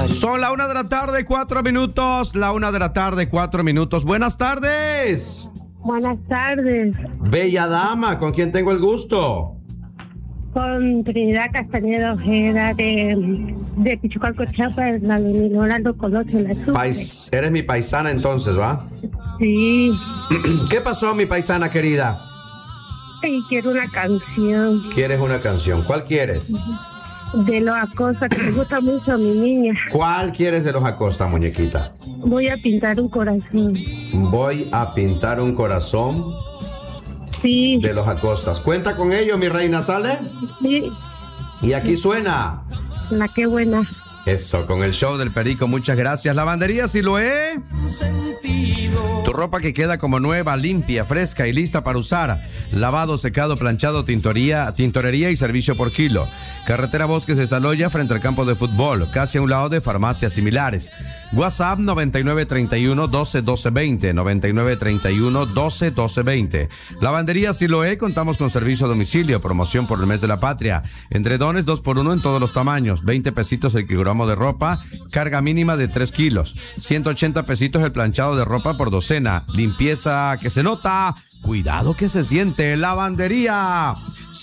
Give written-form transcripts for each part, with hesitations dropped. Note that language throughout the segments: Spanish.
Son la 1:04 p.m. La 1:04 p.m. Buenas tardes. Buenas tardes. Bella dama, ¿con quién tengo el gusto? Con Trinidad Castañeda Ojeda de Pichucalco, Chiapas, la de Orlando Colosio, la Sucre. Eres mi paisana entonces, ¿va? Sí. ¿Qué pasó, mi paisana querida? Sí, quiero una canción. ¿Quieres una canción? ¿Cuál quieres? De los Acosta, que me gusta mucho a mi niña. ¿Cuál quieres de los Acosta, muñequita? Voy a pintar un corazón. Voy a pintar un corazón. Sí. De los Acostas. ¿Cuenta con ello, mi reina? ¿Sale? Sí. Y aquí suena. La qué buena. Eso, con el show del Perico, muchas gracias. Lavandería Siloé. Tu ropa que queda como nueva, limpia, fresca y lista para usar. Lavado, secado, planchado, tintorería y servicio por kilo. Carretera Bosques de Saloya frente al campo de fútbol, casi a un lado de farmacias similares. WhatsApp 9931-12-1220, 9931-12-1220. Lavandería Siloé, contamos con servicio a domicilio, promoción por el mes de la patria. Edredones 2x1 en todos los tamaños, 20 pesitos el kilogramo de ropa, carga mínima de 3 kilos, 180 pesitos el planchado de ropa por docena, limpieza que se nota, cuidado que se siente. Lavandería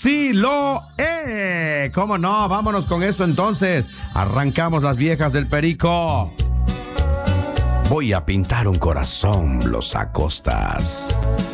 Siloé. ¿Cómo no? Vámonos con esto entonces. Arrancamos las viejas del Perico. Voy a pintar un corazón, los Acostas.